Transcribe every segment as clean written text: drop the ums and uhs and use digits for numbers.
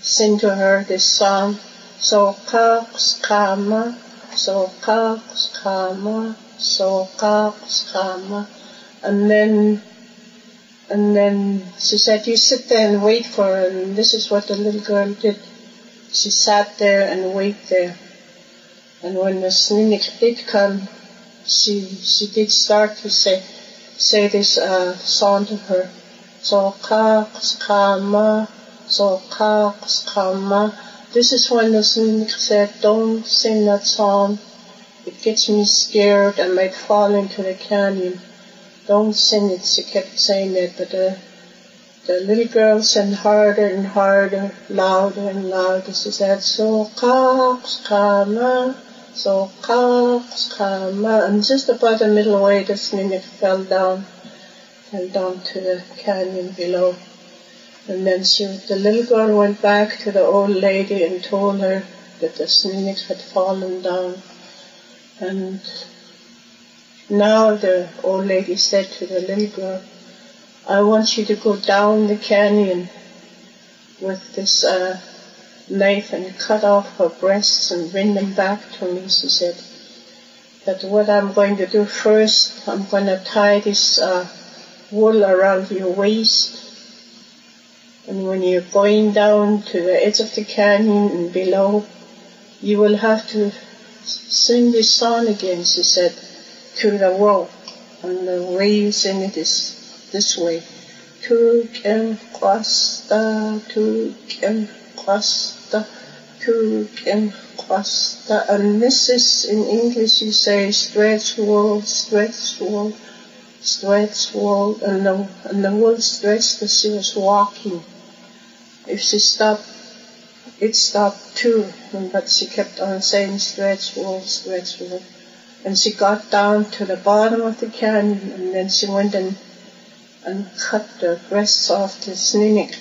sing to her this song, Sokakskama, Sokakskama, Sokakskama. And then she said, you sit there and wait for her. And this is what the little girl did. She sat there and waited there. And when the Snuneyx did come, she did start to say this song to her. Sokakskama, Sokakskama. This is when the Snuneyx said, don't sing that song. It gets me scared. I might fall into the canyon. Don't sing it. She kept saying that, but the little girl sang harder and harder, louder and louder. She said, Sokakskama, Sokakskama. And just about the middle way, the Snuneyx fell down to the canyon below. And then the little girl went back to the old lady and told her that the Snuneyx had fallen down. And now the old lady said to the little girl, I want you to go down the canyon with this knife and cut off her breasts and bring them back to me. She said that what I'm going to do first, I'm going to tie this wool around your waist. And when you're going down to the edge of the canyon and below, you will have to sing this song again, she said, to the world. And the way you sing it is this way. Tukem kwasta, tukem kwasta, tukem kwasta. And this is, in English you say, stretch wool, stretch wool, stretch wool. And the wool stretched as she was walking. If she stopped, it stopped too, but she kept on saying stretch wool, stretch wool. And she got down to the bottom of the canyon, and then she went and cut the breasts off the Snuneyx.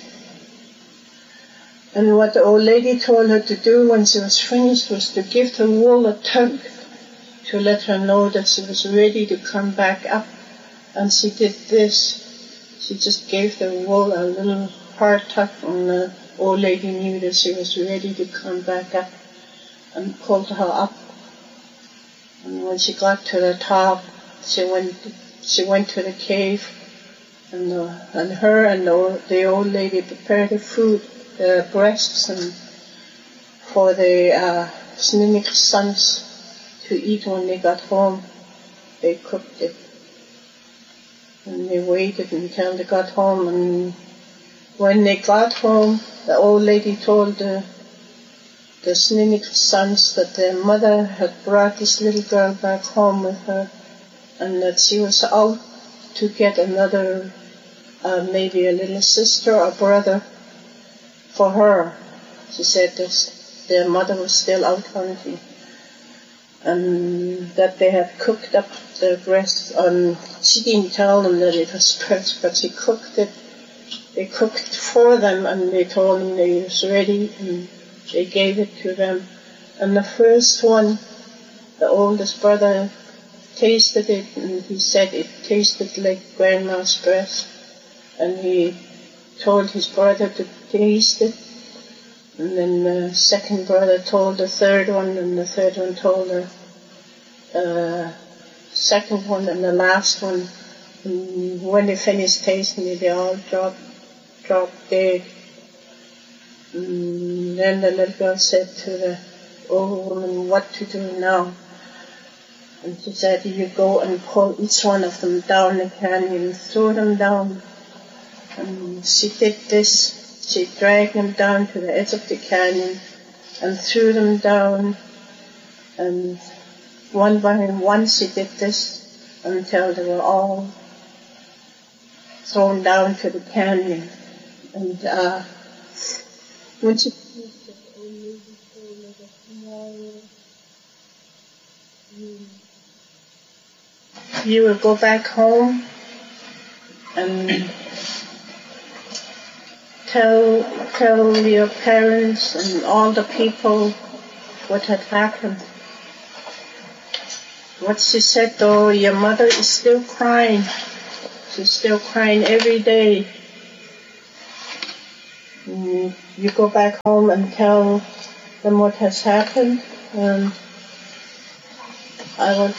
And what the old lady told her to do when she was finished was to give the wool a tug to let her know that she was ready to come back up. And she did this. She just gave the wool a little hard tug, and the old lady knew that she was ready to come back up, and pulled her up. And when she got to the top, she went to the cave, and her and the old lady prepared the food, the breasts, and for the Snuneyx sons to eat when they got home. They cooked it, and they waited until they got home. And when they got home, the old lady told the Snuneyx sons that their mother had brought this little girl back home with her, and that she was out to get another, maybe a little sister or brother for her. She said that their mother was still out hunting, and that they had cooked up the breast. She didn't tell them that it was breast, but she cooked it. They cooked for them, and they told them they was ready, and they gave it to them. And the first one, the oldest brother, tasted it, and he said it tasted like Grandma's breast. And he told his brother to taste it. And then the second brother told the third one, and the third one told the second one, and the last one. And when they finished tasting it, they all dropped dead. And then the little girl said to the old woman what to do now. And she said, you go and pull each one of them down the canyon, throw them down. And she did this. She dragged them down to the edge of the canyon and threw them down. And one by one she did this until they were all thrown down to the canyon. And when she finished, the old lady told her that tomorrow you will go back home and tell your parents and all the people what had happened. What she said though, your mother is still crying. She's still crying every day. you go back home and tell them what has happened. I will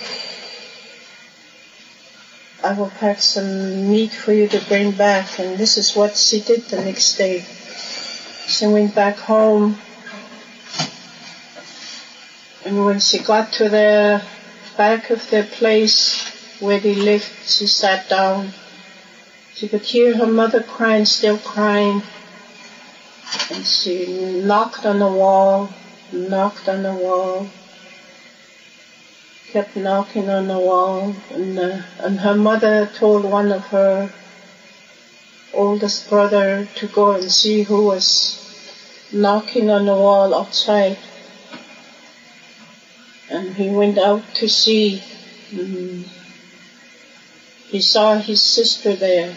pack some meat for you to bring back. And this is what she did the next day. She went back home, and when she got to the back of the place where they lived, she sat down. She could hear her mother crying, still crying, and she knocked on the wall, kept knocking on the wall, and her mother told one of her oldest brother to go and see who was knocking on the wall outside. And he went out to see. He saw his sister there.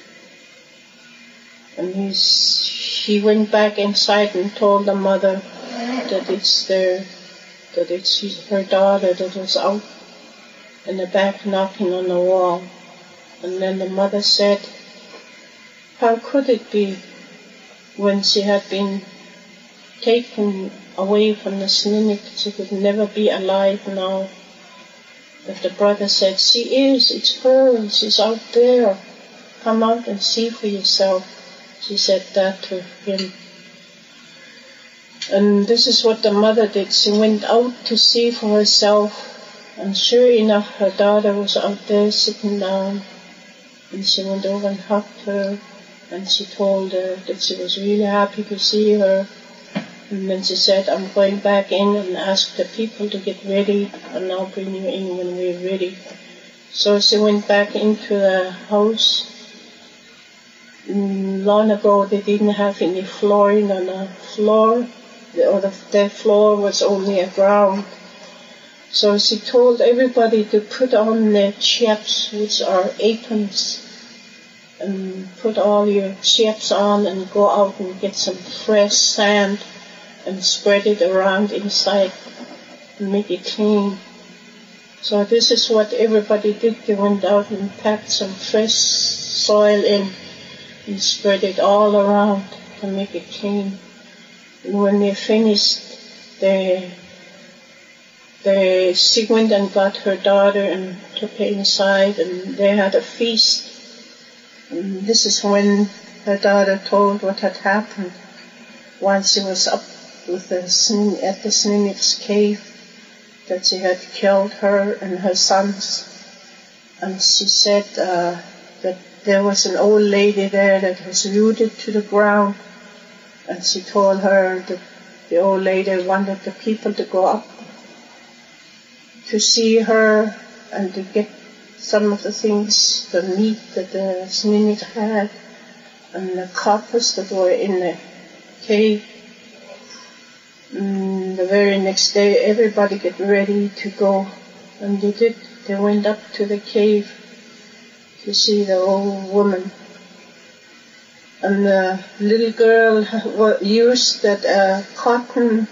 And he went back inside and told the mother that it's her daughter that was out in the back knocking on the wall. And then the mother said, how could it be when she had been taken away from the Snuneyk, she could never be alive now? But the brother said, she is, it's her, she's out there. Come out and see for yourself. She said that to him. And this is what the mother did. She went out to see for herself, and sure enough, her daughter was out there sitting down. And she went over and hugged her, and she told her that she was really happy to see her. And then she said, I'm going back in and ask the people to get ready, and I'll bring you in when we're ready. So she went back into the house. Long ago, they didn't have any flooring on the floor. The floor was only a ground. So she told everybody to put on their chaps, which are aprons, and put all your chaps on and go out and get some fresh sand and spread it around inside and make it clean. So this is what everybody did. They went out and packed some fresh soil in and spread it all around to make it clean. And when they finished, she went and got her daughter and took her inside, and they had a feast. And this is when her daughter told what had happened while she was up with at the Snuneyks cave, that she had killed her and her sons. And she said that there was an old lady there that was rooted to the ground. And she told her that the old lady wanted the people to go up to see her and to get some of the things, the meat that the Snuneyk had, and the coppers that were in the cave. The very next day, everybody get ready to go, and they did. They went up to the cave to see the old woman. And the little girl used that cotton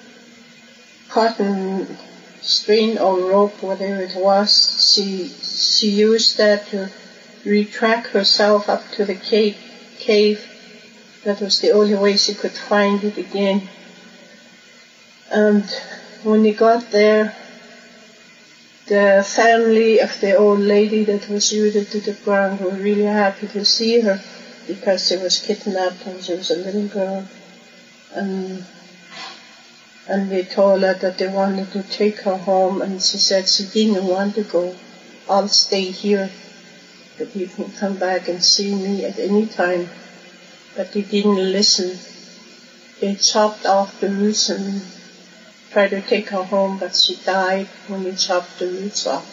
string or rope, whatever it was. She used that to retract herself up to the cave. That was the only way she could find it again. And when they got there, the family of the old lady that was rooted to the ground were really happy to see her, because she was kidnapped and she was a little girl. And they told her that they wanted to take her home, and she said she didn't want to go. I'll stay here, but you can come back and see me at any time. But they didn't listen. They chopped off the roots and tried to take her home, but she died when they chopped the roots off.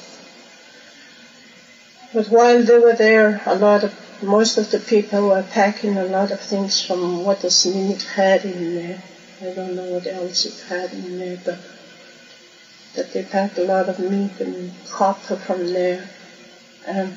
But while they were there, most of the people were packing a lot of things from what the Snuneyk had in there. I don't know what else it had in there, but that they packed a lot of meat and copper from there. And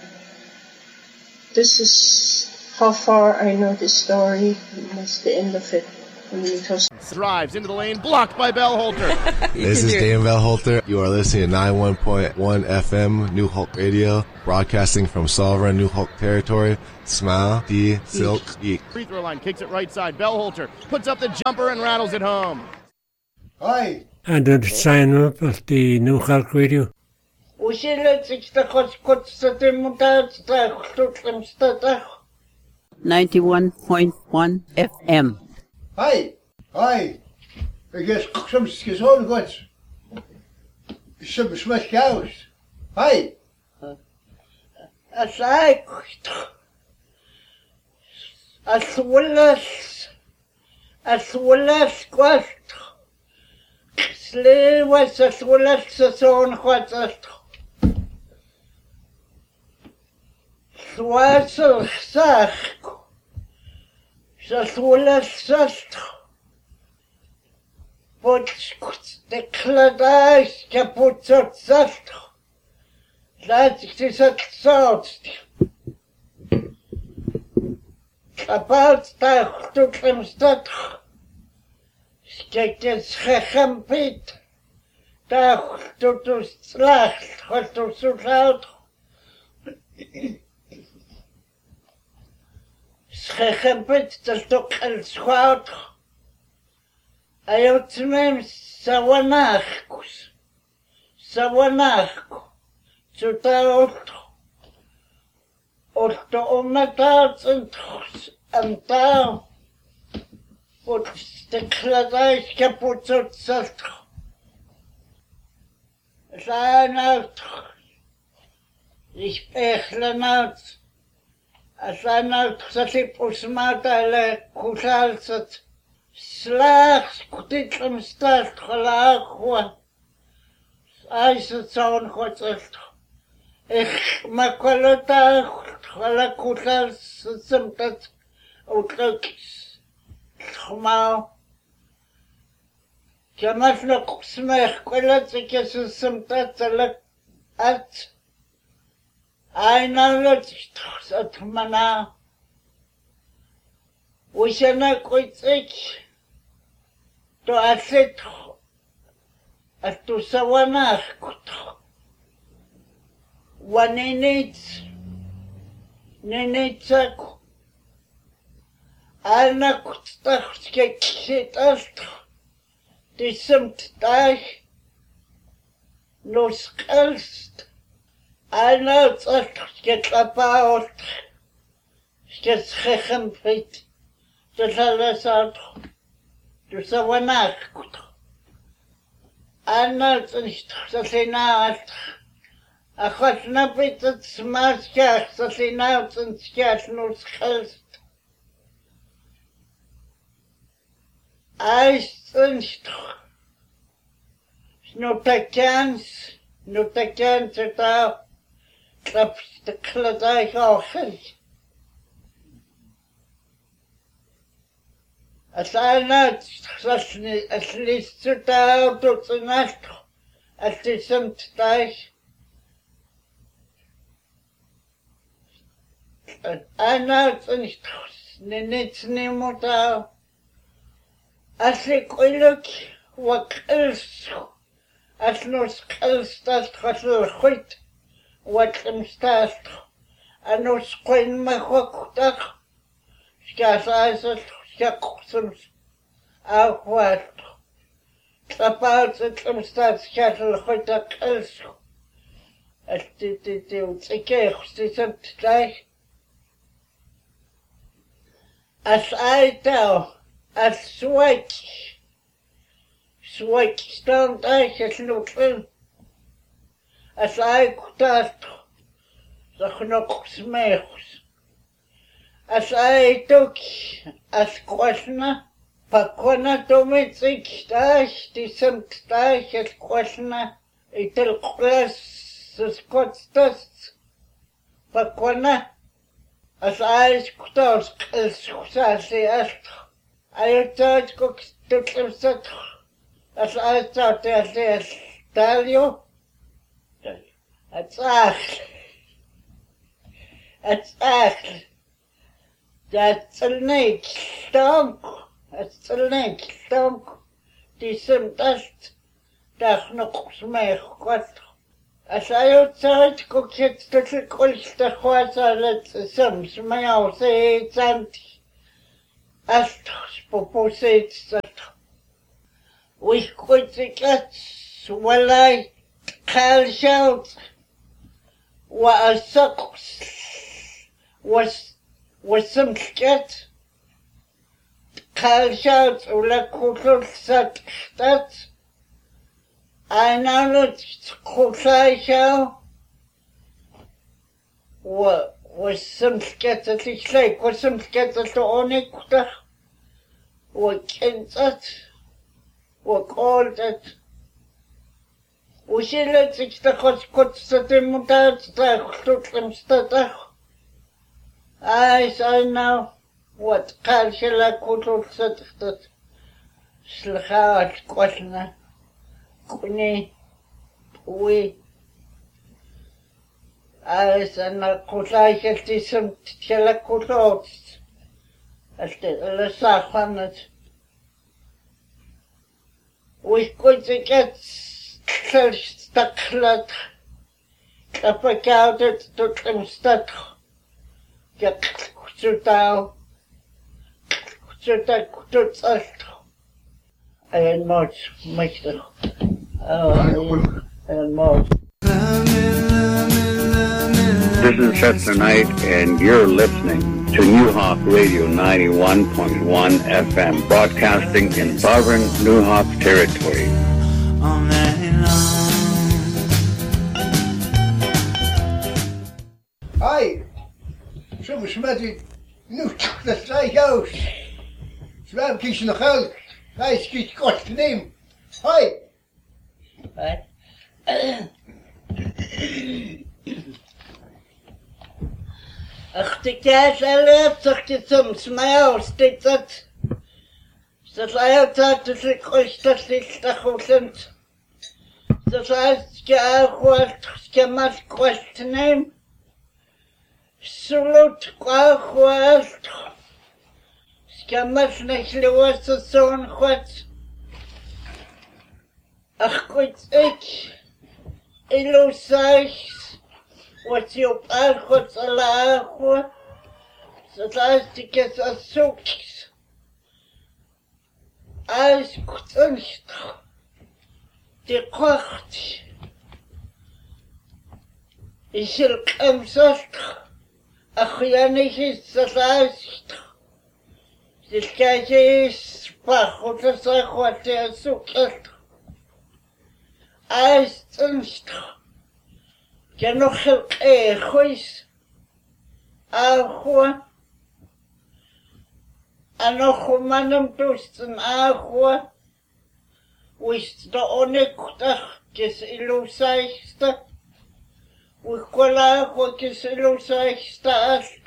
this is how far I know the story, and that's the end of it. Drives into the lane, blocked by Bellholter. This is Dan Bellholter. You are listening to 91.1 FM New Hope Radio, broadcasting from Sovereign New Hope territory. Smile, D, Silk, Geek. Free throw line, kicks it right side. Bellholter puts up the jumper and rattles it home. Hi. And then sign up at the New Hope Radio. 91.1 FM. Hi. I guess some skizon gods. Some smash cows. Hi. As well as quest. Slave was as well as the zone what Swasel Sask. As well as Sast. But the Cladais kaput Sast. That is a sort. About that to Klemstad. Skekes Hechampit. That to Slacht, what to Sutout. Hechampit, the Stock and Scout. I have to name Sawanachkus. Sawanachkus. Zodat of de ometaals en taal wordt de kladijs kapot zet. Zijn uit. Ik spechelen uit. Zijn uit gezet op smatele kusalzet. Slaags kutitlam staat gelaag. IJzerzoon gezet. Ik maak wel het alle kusalz zimt uitlooks. Gemaal. Je mag nog smeg kwellet ik je zimt uit. Einallet het mana. We zijn ook ik. To asset. Het to sawanach kut. Nenetsak. Alna kutstach skeksit alt. Die simt dag. Nos kalst. Alna tsach sketlapaut. Sketschechempit. Tsalasat. Du sawanach kut. Alna tsach Ach, snap ik het smaakjacht, dat hij nou zijn schaart nog schelst. Hij is een stok. Snotakans, het al. Klap de kladij ogen. Als hij nou, als liefst het al tot de nacht. Als hij zijn thuis. Ana niet neemt als ik ooit wat is, als nog is dat het goed wat hem staat, en nog geen me goed dag, schaas het soms ook wat. Klapaat het hem staat, schaas het goed dat is. Het ik het het gleich. As I tell, as switch stand I as looking, as I could the knock smells. As I took as questioner, Pakona domestic stash, decent stash as questioner, it'll class the Scots dust. Pakona. As I scoot as sassy as I thought cook took him set as I thought as tell you. It's That's a snake stomp Astolink, Tonk, Disemtast, Dachnoksmech, as I outside cook it little quills the water let some smell say it's anti. Astos proposed that we could get well I call shout what a sucks was some skit call shout or la culture that I know that culture show what was some skit at least like was some skit at the only what can that what called it وشيلت تختخص قدسة المتاج تختخص المستطخ I know what قال شلا قدسة تختخص سلخات قلنا كوني وي أنا قدسة شلتسم شلا قدسة الساخنت وي كنت جت Staklat, Kapakaudet, Tutlumstak, Jakutau, Kututsalt, and much, and more. This is Chester Knight, and you're listening to New Hawk Radio 91.1 FM, broadcasting in Sovereign New Hawk territory. Hi, some smeddy nu the strike house. Swam kies in de geld. Hij schiet kort neem. Hi. Ach, de kaas alle zegt het soms mij steeds dat. Dat hij altijd dus ik ooit dat is dat goed. Dat hij je maar kort neem. Salut kwacht. Skamas nechlewas zo'n goed. Ach goed ik. Illusies. Wat je op goed alago. Dat is het als zoekjes. Als goed de kwacht. Is er kamsast. Ach, is dat uit. Dus kijk eens, goed te zeggen wat hij zoekt. Uit een stuk. Je nog heel erg. Agua. En nog een man hem toesten agua. Wist de onektig, is illusieste. Uikola kokis ilusa staast.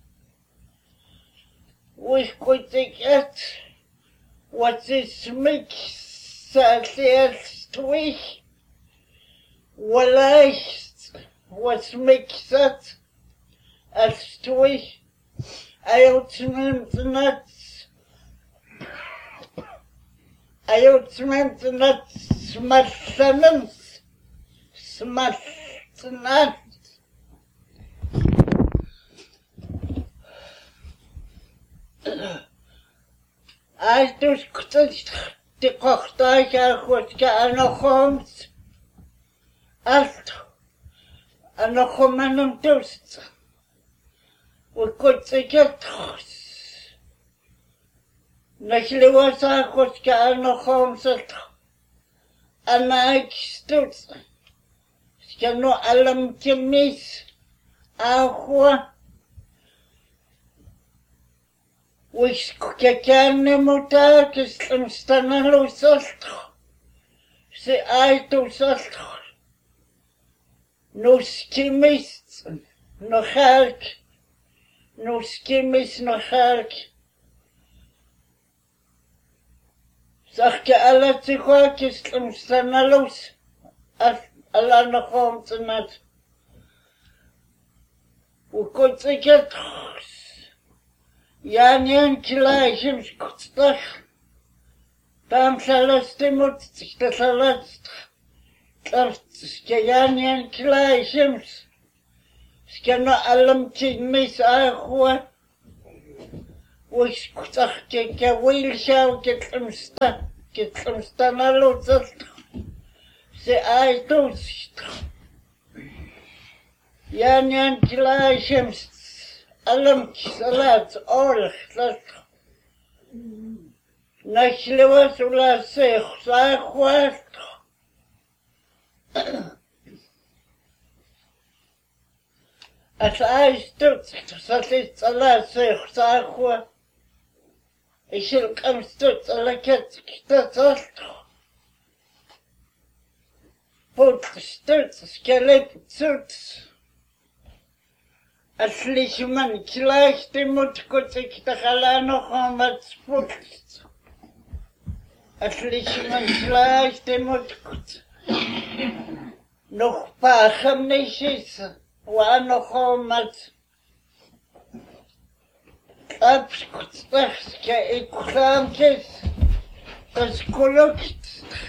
Uikoitiket. What is mix says twich. Wallace was mixed as twich. I ultimate nuts. I ultimate nuts. Smash lemons. Smash. Tonight. I just couldn't the cocktail was getting a homes. Alt and a common and toast. We could take it. Naturally was getting a homes and I stood. Skano alam kemis agua wis kekane motar que están a los otros se hay tus otros nos kemis no halk nos kemis no halk sag que alla tigua que están a los Allah nog om te met. Hoe komt ik het? Ja, niet een klein, soms kort. Tam salastimut, sta salast. Skjanian klaisims. Skjana alam mis ahua. Wiskutachke wilshau getlimsta nalutsat. Se aitus. Janian klaisims. Alam salat orch. Našliva sula se chvát. As aistut salit sala se chvát. Ishil kamstut alaket ktatat. Put stut skelep tut. Aslichman gleich dem Mutkutik der Halano Hamat Putz. Aslichman gleich dem Mutkut. Noch Pachem nicht ist, war noch Hamat. Abskutstachske Ekramkes, das Kolukt.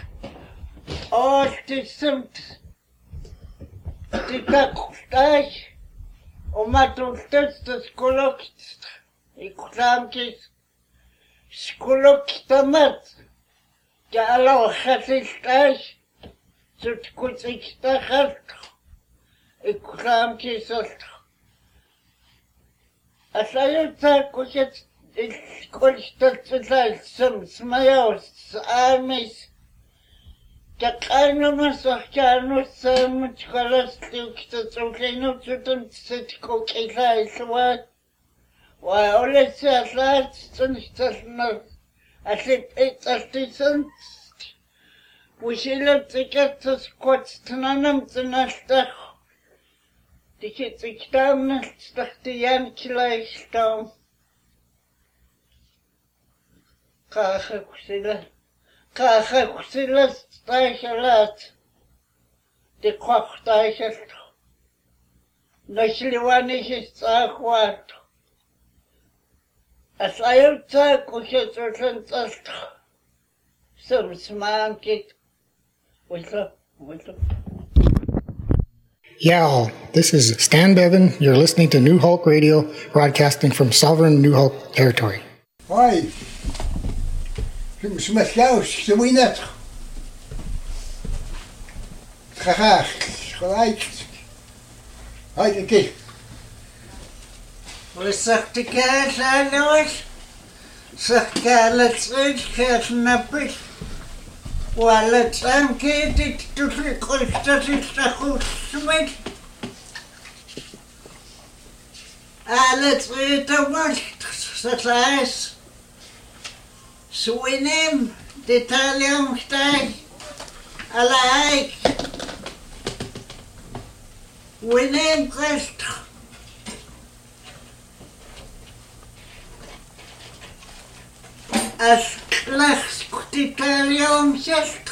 Ortisamt. Die Kakustach. Matultet skolokt, ikramkis, skoloktamat, Galo Hatistaj, Sutkutiktahat, ikramkis. Asayuta kuchet, kolstatzai, smayaus, armis. Takanomas Arcanus Mutualastic Trocano to Sitco Kila, while all its last and not as if it's a decent. We shall have to get the squats to Nanam to Nasta. The kids exam, stuck the Yankee stone. Kachaxilas Steichelat, the Koch Steichelt, Nashliwanish Sahwat. As I have talked with a certain test, some smile kit with a. Yeah, this is Stan Bevan. You're listening to New Hulk Radio, broadcasting from sovereign New Hulk territory. Hi. Smaslaus, the winner. Graag, gelijk. Hi, de kist. Wat zegt de kaas aan ons? Zegt kaas uit, kaas nappig. Wat het aankeert, ik doe het goed, dat is de goed smet. Alles uit de wacht, dat is. Swinem, Italian style, alike. Winem Christ. As class Italian just.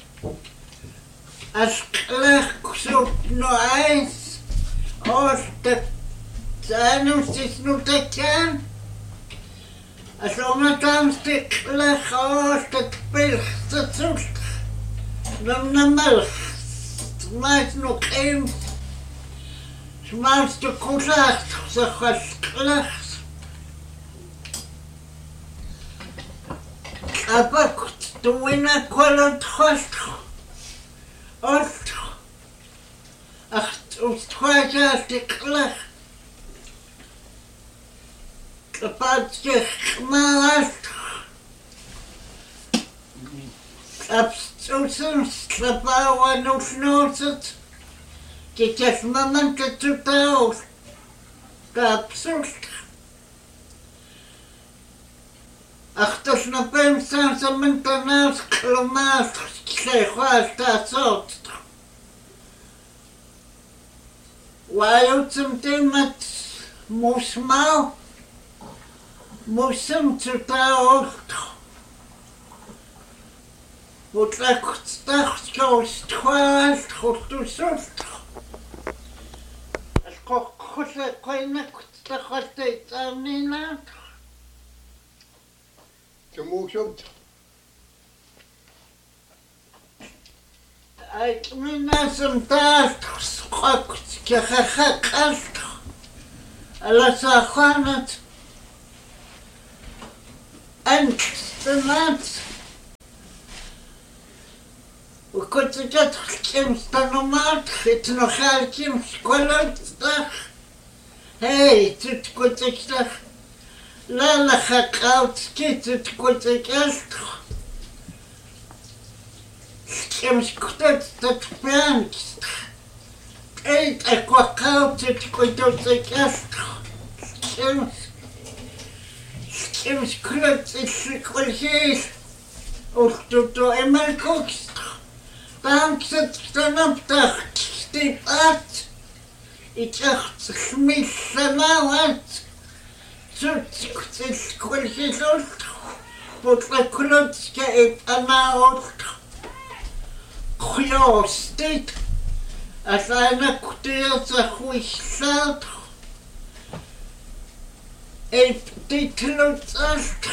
As class no eyes. Or the Zanus is not a can. As long as I'm stick like all the pills that suit, the milk smells no cream, smells the contact, the glass. I booked the winner colored host. Ach, it's twice as the glass. Patrzcie, chmalasz. Abstusem sklepała nóż nosec. Chociaż moment czytał. To absurd. Ach, toż na pewno sensamenta nas klomasz. Przechłasta sot. Łającym temat musmał. Musím czytać, bo tak chciał stworzyć, to sust. Skoro się kolejne tam nie na. To muszę. Ait minä som täältä skakut ja häkält. Älä saa huonot. Entästänät. Kutsukat kimstanomat. Itno halkim skolotstah. Hei, tut kutsustah. Lala häkäutski tut kutsukast. Kimskutut tut piankst. Ei kuakautut kutsukast. Kimskutut iskulhis. Uhtutu emelkukst. Tankset stanaptah stipat. Itjaht smissanavat. Tutskut iskulhisult. Putlakulutska itanault. Kjostit. Att aina kuteessa huissaat. Ei titlutsast.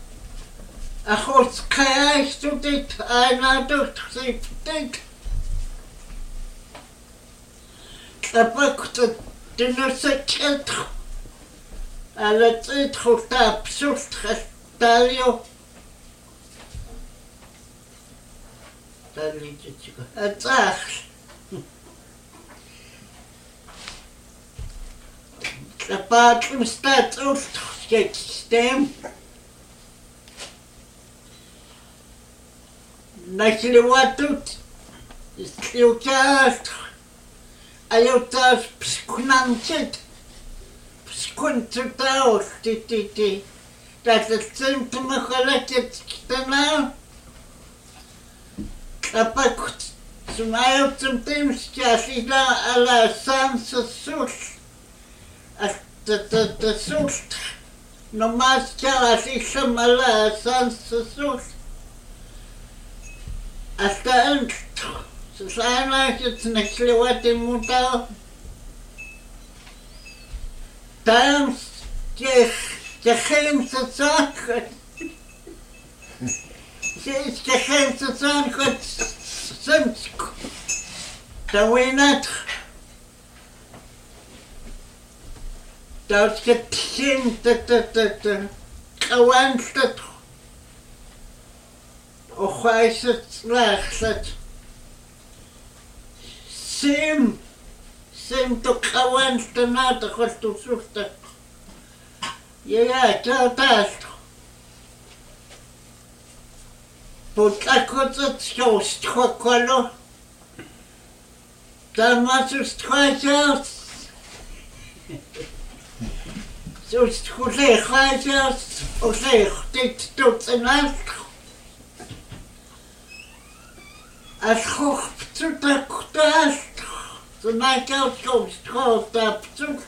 Ahos kajaistutit aina tutsiptit. Tapakut tynnysäket. Älä titlu tapsust taljo. Talliitsiko? Tsahs. Tapaatum statust sketstem. Nasliwatut. Sliukaast. Ajotaas pskunamtsit. Pskuntutaus titi. Tässä syntymahalaket tänään. Tapakut. Sumajotsum timskia sillä älä sansa sus. Että sust. No maskala sissamalla sansa sus. Asta entu. Susainaiset näkliwatin muuta. Tams kehemsa saakot. Siis kehemsa saakot semsku. Tawinat. Tausket hintet kawanstat. Ochaiset slagsat. Sim to kawanstanata kostu suhta. Ja täältä. Putlakotsat sjoust kokolo. Tamasust kwajaus. Sust kule kwajaus. Olehtit tutsenalt. Aschoch ptsutakutast. Sunakaus sjoust koostaptsut.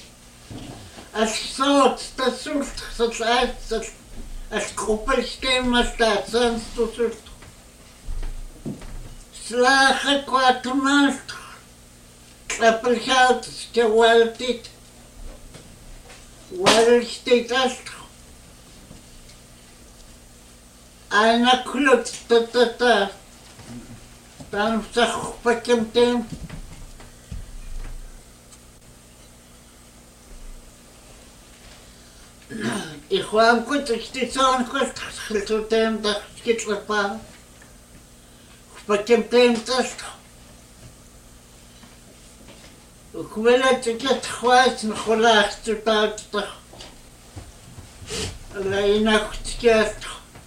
Assoot stasult. As koppelstemma statsanstusult. Slagen kwartemast. Klappelgeld geweldigt. Welstigt ast. Aina kluts tatata. Dan zag pakemtem. Ik kwam goed, ik zit zo aan goed, ik zit hem dat ik het pa. Ik heb hem test. Ik wil dat ik het kwijt en gelaagd tot uit. Alleen nog het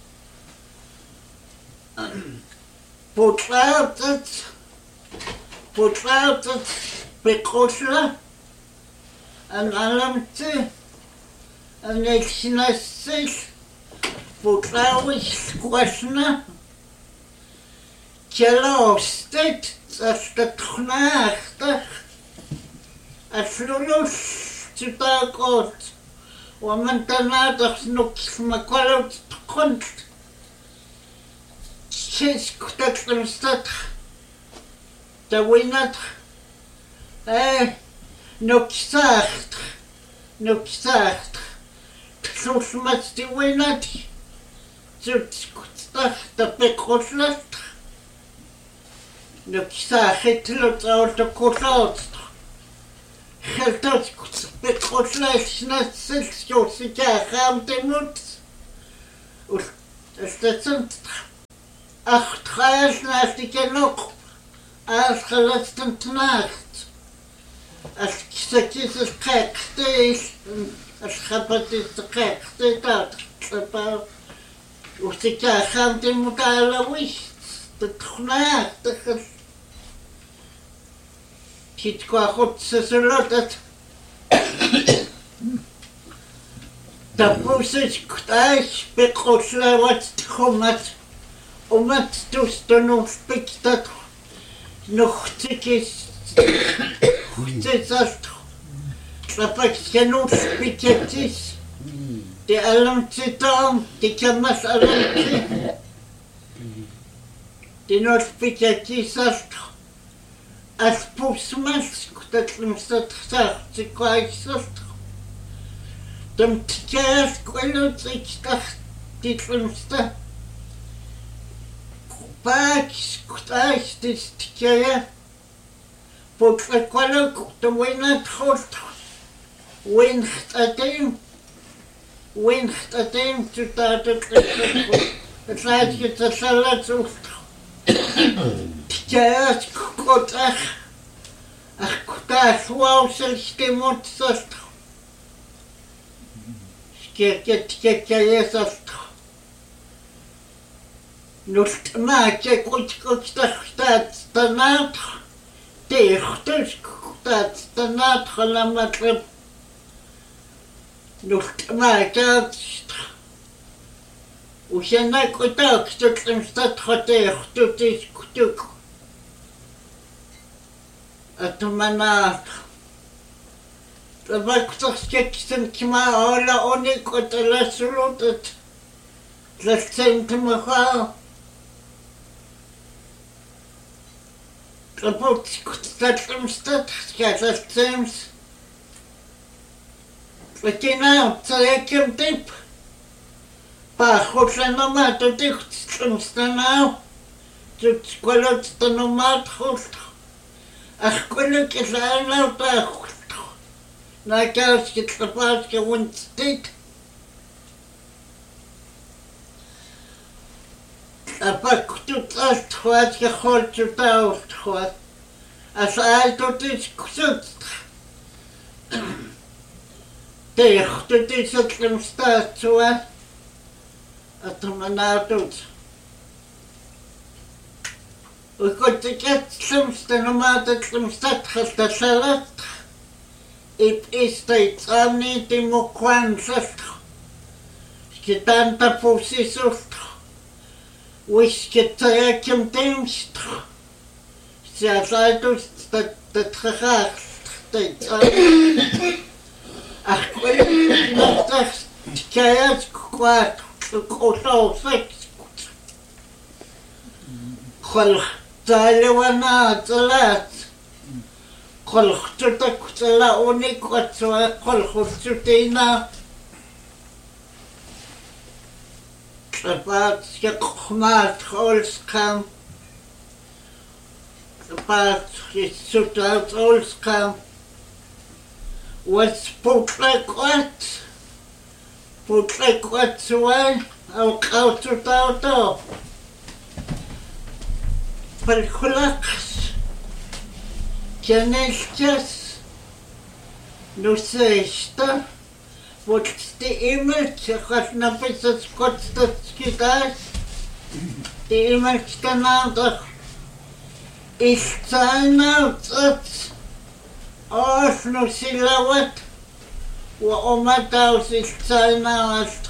Potlaat het bekoselen en alamte. En ik snasig, potlaus kwasna. Kjelaustet, als dat knaagtig. Als lulus, zitakot. Want daarna dat nog smakwalut komt. Zes kutaklem stad. De winat. Nog zacht. Nog zacht. Zoals met die winat. Zoals kutstag de bekoslet. Nuksaakhitlut aultuqulluut. Khaltot bequllasnatsil juusikaaxaamtimut. Ustatsunt achtraasnaastikenuq aasqalatsantnaart. Alkisakisqeqtil alqapatisqeqtitaat qapa usikaaxaamtimut alawis tatxnaaq takhal kitquaqutsasulotat tapusis kutaas pequllawat txumat umat tustunulpiktat nuxtikis hutsisalt tlapaksanulpikatis te alamtsitam te kamas alamtsi te nulpikatisalt Aspusmas kutatlimsat saartsikwaisalt tamtikaas kuelutsiktah titlimsta kupaakis kutaas tistikaya putlakvaluk tamuinatholt winchtatim tutatatlikku atlaatkitasalatsult Tjaat kutach kutach wauselstimutsalt skeketkekkayesalt nultmaake kutkutachtat tanat tehtus kutat tanat halamatlep nultmaakat Usena kutak tutlimstat hoteeh tutis kutuk. Atumanaat. Tabaktaskeksen kima ala onikotalassulutat. Tlassentamaha. Tabutskutlimstat skatlassems. Tlakinaa tsayakim tip. Paahullanoma tutixtlimstanao tutskolotsanomaat hultu ahkulukilaanau taahultu naakaaskitlapaatska wunstit apakkututaalt huatska holtutault huat asaaltutiskusut teertutisatlimstaatsuat Atumanaatut. Ukotikatlimstanomatatlimstat haltasalat. Istaitsani timukwansalt. Skitanta pusisult. Wiskitayakim timst. Siasaitus tatrakhart. Taitsani. Ahkwilnatach tikayat kukwat. Kutlausex. Kolhtalewanatalat. Kolhtutakutsala unikwatsua kolhtutina. Tapat skakmat holskam. Tapat sutat holskam. Was putlakwat. Putlekwatsuen au kaututauto. Palkulaks. Kjanelkas. Nuseista. Votsti imelt. Khatnapisas kotstatskitas. Ti imelt kanautak. Istainautat. Nusilawat. وأمتاوس السنوات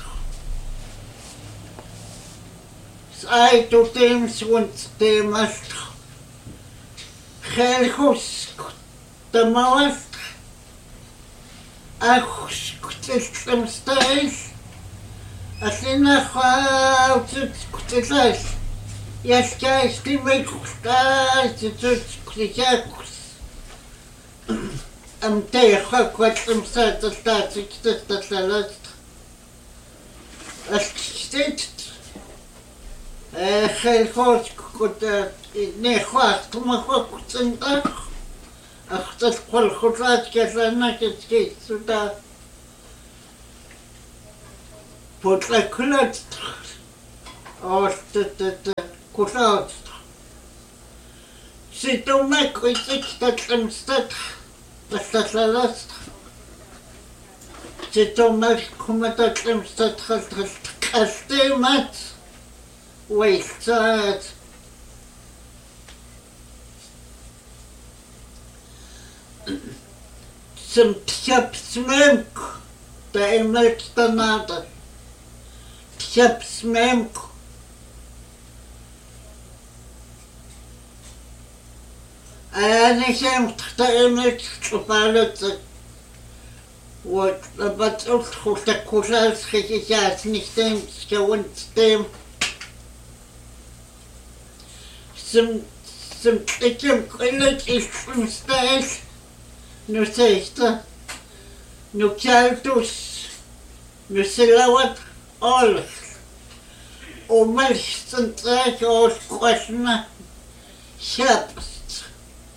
سايتو تيمس ونتيمست خلخوس تموست أخوس كتلمستايس أسينا خاوتت كتلاش يسكايس تيميكوستايس تتكتشاكوس أمتيخا كواتلمسات التاتي كتتلالت أسكتت خيخوش كنت نخواست كما كنت انتخ أخذت كل خطات كسرنا كسكيس سودا بطلع كلت أوستت كلت سيتوما كويسك تتلمست تتلست سيتوما كما تتلمست كستيمات ويستات سمتشاب سميمك دائما كتناطر تشاب سميمك أنا شام دائما كتفالت وبتقول خلتك كوشاس خيشاس نشتم سكونت ستيم سمتشاب كلت إسمستايس nu sista, nu kjaltus, nu silawat all, och mälsten träck och skärna köpst.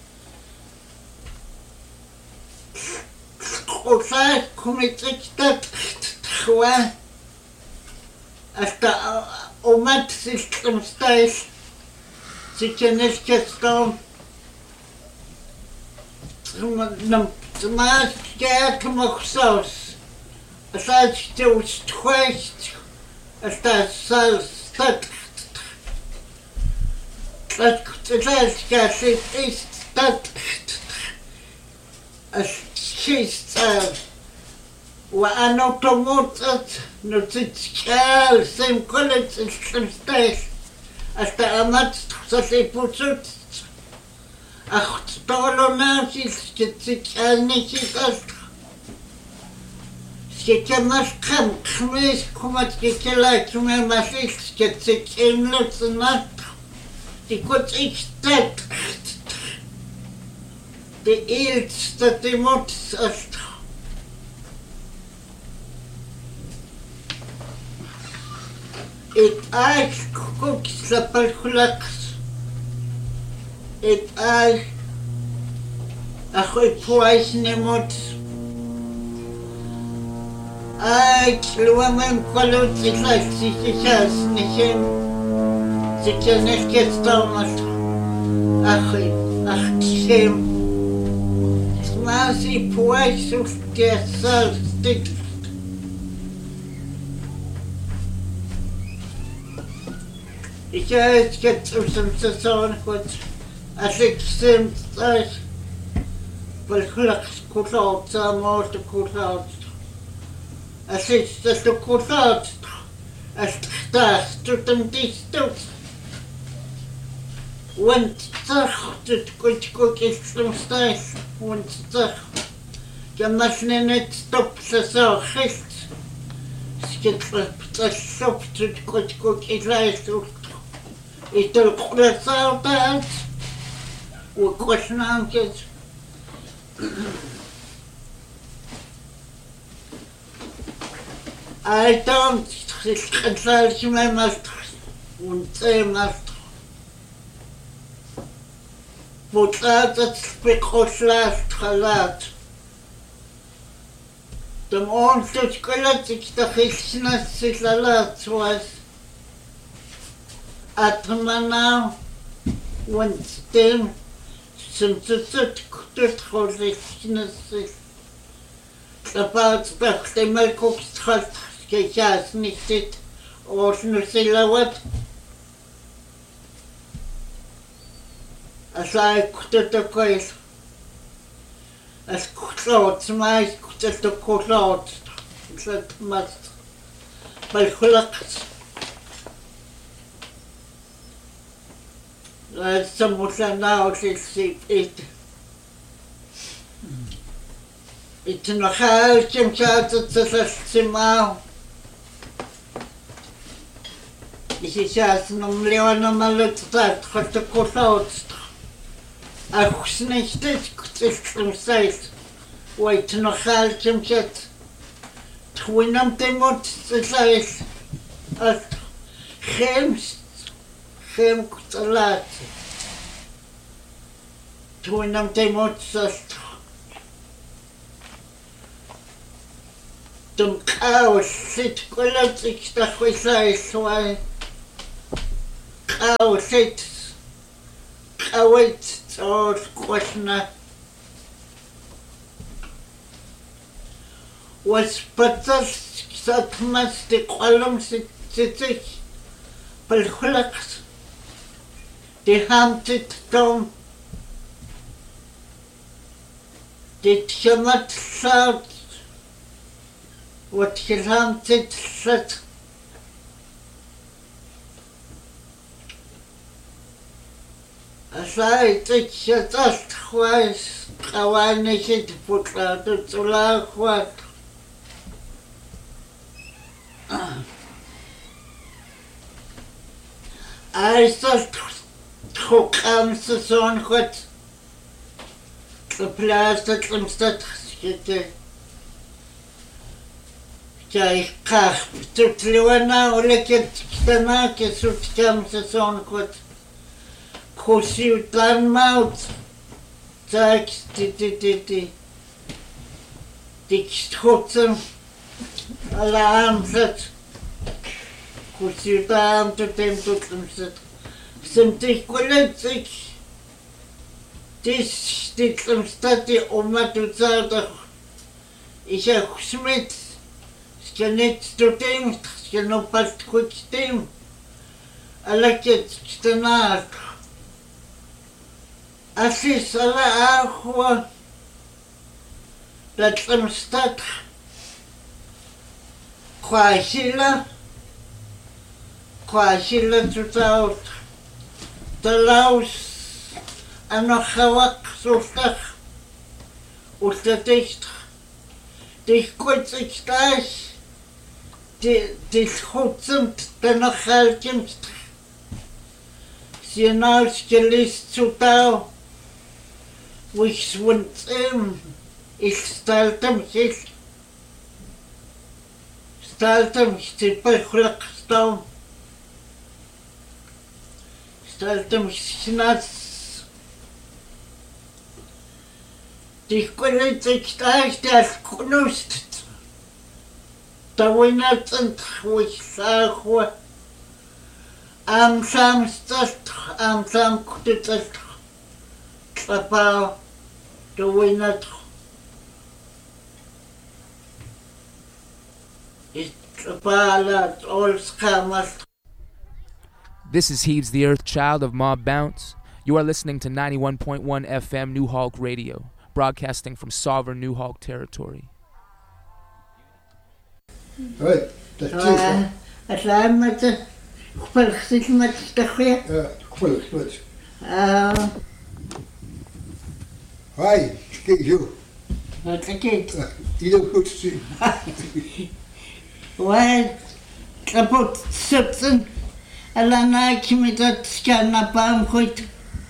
Och så här kommit riktigt tror jag, att om man system ställs, så känner jag ما جاكم مخصوص أساس توست خويست أساس أساس كاسيت إست أسيست وأنا تموتت نتشكال سيم كل تستيس أستأمت تخصصي بوتوت أختاروا ناسي سكتسكالني سكتس سكتماش خميس كما سكتلا كما ماسي سكتسكالني سنات سكت إكستات دي إلت ستاتيموت سأست إت كوك سبال خلاقس إت أخوي بوايس نموت الومن قالوا تخلاص سيكاس نشم سيكانش كستامت أخي أختشم سماسي بوايس وفتيسال ستيك إشاهد كتوسم سسون كنت أشيك سمت بالخلق كلات ساموت كلات أشيك تستو كلات أشتاس تتمتيستو وانت تخت كنت كوك إسلمستايس وانت تخت كماشني نتستوب سسو خست سكت بتشوف كنت كوك إسلايس يتلقى صوتات وكوشنام كده I don't خلص ما مست ونتي مست بوتات بخشلاش خلات دم اون تشكلت تختخشنا سلالات واس أتمنى ونستم سمتت كتت خلصنا سبات بختمل كوكس خلص كيشاس نشتت أوشنو سلوات أساي كتت كويس أس كتلوت مايس كتت كتلوت كتت مست بالخلق سموتنا وتسيب إتنخال كم كانت تسمعوا إيشاس نمليون مالت تات خدت كوسات أخشني شتت كتسم سايس وإتنخال كم كانت توينم تموت سايس خمس Chem Salat. Tuinam Temotsast. Tum Cow, sit Quilatics, the Huisai, why Cow sits. Cowits, or Quashna. Was Patas Satmas the column sitting, Pelhulax, the hunted Tom, the Chamat South, what he hunted set. As I take shut us twice, Kawana hit put out to laugh what. I thought who comes to son what the plastic and that shit. Jai kach to Tliwana or like it Tanaki suit comes to son what Kusi plan mouth. Tax the Hotzen alarm set. Kusiutaan to tempelset. Sinti kuletik. Dis stitlum stati omatutsada. Isha Schmidt. Skenet to tem. Skenopat quick steam. Alakit stenat. Asis ala ahwa. Latlum stat. Quashila to out the Laos and noch Hawak Sultach und der Dicht. Die kurz ich gleich die Hutzend der noch Halkimst. Sie hinausgelist zu Tau, wo ich wund ich stellte mich die Pechlakstone. Stellte mich nass. Die können sich gleich das Knust. Da winnert sind, wo ich sage, am Samstag, am Samstag, Trapau, da winnert. This is Heaves the Earth Child of Mob Bounce. You are listening to 91.1 FM New Hulk Radio, broadcasting from sovereign New Hulk territory. Right, that's it. I'm met de kwilchtig met de goeie. Ja, kwilchtig met. Hi, kijk zo. Wat kijk? Ieder goed zien. Waar kapot zitten. En dan heb ik met dat scannapaam goed.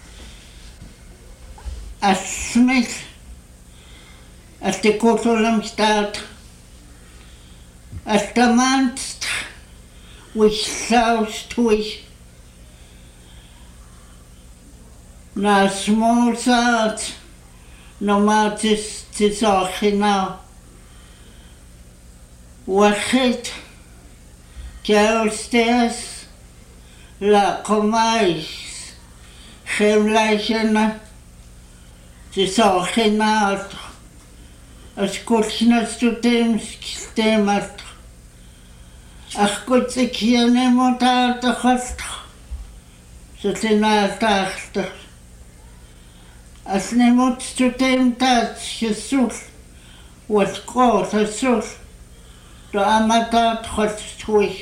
Als Smith, als de kotelum staat, als de maand, which saus twist. Na small saat, no maar tis nou. Wachit, Kjellsters, la komais, Gemleisjena, tis nou. Als kotsnas to stemat. Ach goed, ik hier niemand uit de gast. Ze zijn uit de achter. Als niemand to dat gezocht wordt groot gezocht. De amateur gaat terug.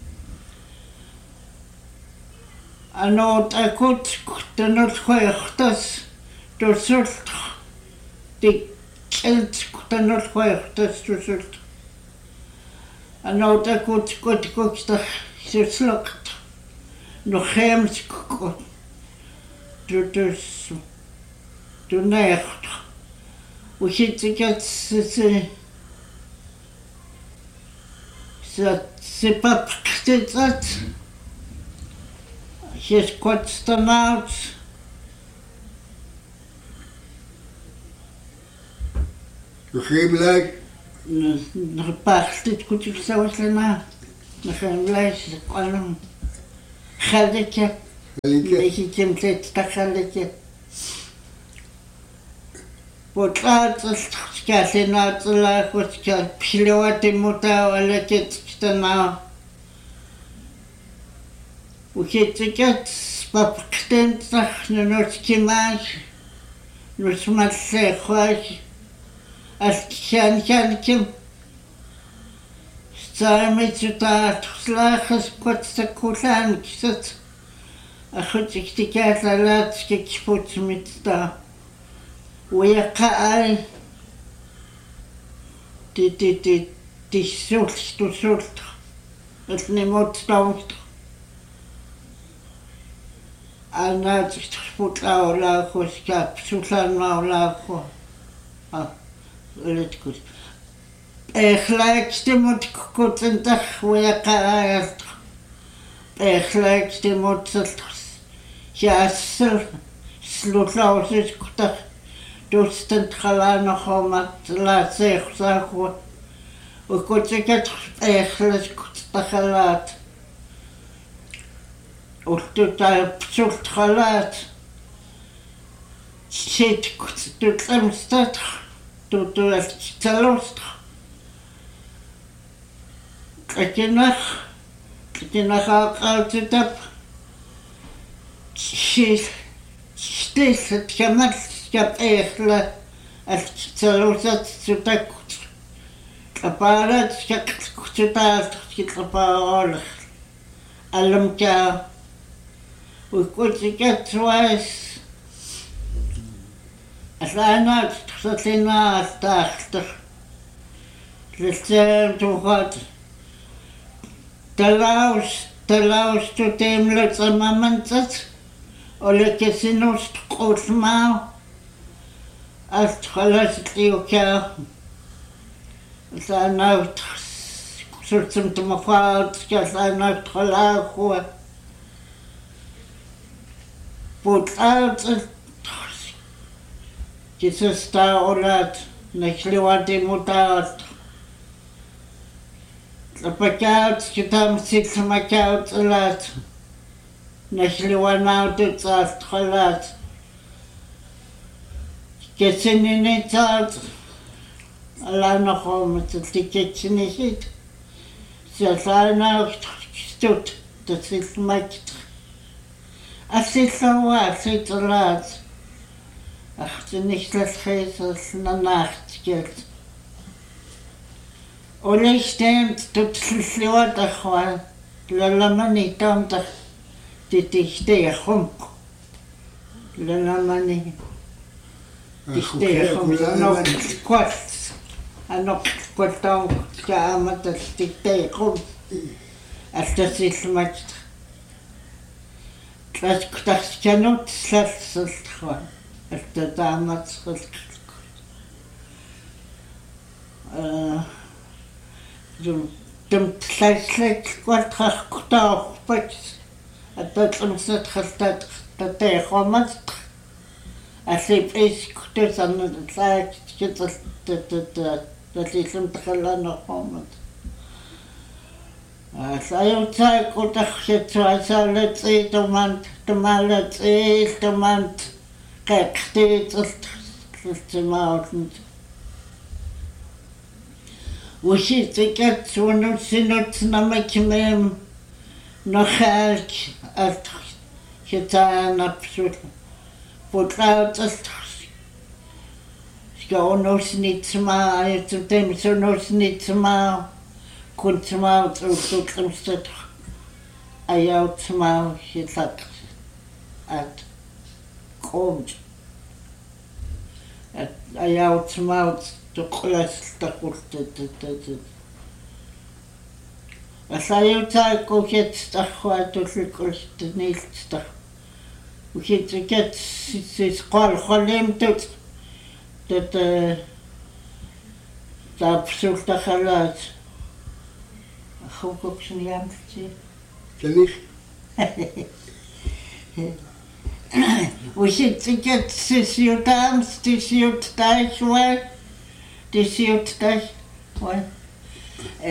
En ook goed, de noodgewichters, de zocht. Die kind, de noodgewichters, de zocht. En ook goed, de geslokt. Nog heems goed. Dus, de nacht. Hoe zit ik het, c'est pas peut-être He's got them out. Begreep like? Napachtit kutik sawaslana. Nakhamlash qalam. Khadika. Leki temtet takhalike. Potlat skasena tsla kutka pilawati muta walakit kitana. Ukitikat papkten tsakh notkimash. Nusmalle khwash. Alkian kim Samituta Slachas Quatsakulan Kisat a Hutikata Latski Kiput Mitsta Weaka the sult to sult at Nemot Stout and not put our lacos cap, Susan Maulaco. Let good. Like mot kutentach weakaat. Like mot jasel slutlauses kutach. Dostent halana homat la sechsako. We could take it echles kutachalat. Ultuta psult halat. Shit kututamstat. To Talost. Katinach out it up. She's still at Kamat Echla at Talosat to take a parrot, Kutat, Kitapar, Alumka. We could get twice. As I know, Satina started. Return to what? The louse to them lets a moment, or the casinos to coach now. As Holasity okay. As I know, certain to my father, as I know, Holaku. Put out. Jesus Taurat, Nechliwati Mutat. The Pacouts, Kitam six Macouts a lot. Nechliwan out it's at Holat. Getting in it out. Alana home at the kitchen is it. Says I now stood the six Mac. I see so what, sit a lot. Ach, du nicht das Heißes in der Nacht geht. Und ich stimmt, du tschlort ach war, lalamani tamtach, die dich der Chunk. Lalamani, dich der Chunk, noch kurz, noch kurz auch, ja, aber das dich der Chunk, als das ist mit, das kann nicht selbst sein. Der damals dem Schlecht Quatrach Kutau, but at that onset has that day homage. I say, please, there's another side, get the little Kalana homage. As I outside Kutach, so I saw let's eat the month, let's eat the month. Kijk, dit is de mountains. We zit ik het zo niet naar met me nog elk het gedaan absoluut. Voor het is gewoon nog niet maar het dem zo nog niet maar kunt maar zo komstet. Ayat maar het at komt. Ayat maar de klas dat wordt het. Als je het ook het dat gaat door de kost niet dat. We het get is kwalem tot dat dat zoekt dat geluid. Goed ook zijn jammertje. Ken ik? Was it to get this your dance, this your dash, well? This your dash, well?